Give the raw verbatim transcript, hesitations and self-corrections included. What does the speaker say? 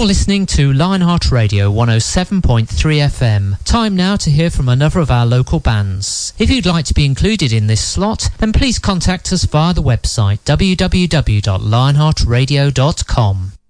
listening to Lionheart Radio one oh seven point three F M. Time now to hear from another of our local bands. If you'd like to be included in this slot, then please contact us via the website w w w dot lionheart radio dot com.